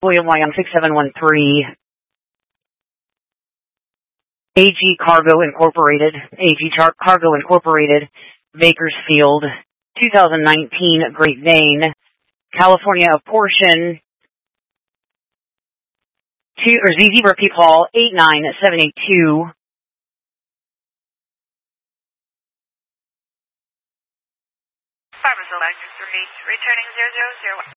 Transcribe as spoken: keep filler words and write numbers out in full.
William Y on six seven one three. A G Cargo Incorporated, A G Char- Cargo Incorporated, Bakersfield, two thousand nineteen Great Dane, California portion, two, or Z Zebra P-Paul eight nine seven eight two. Barbara Select three, returning zero zero zero one.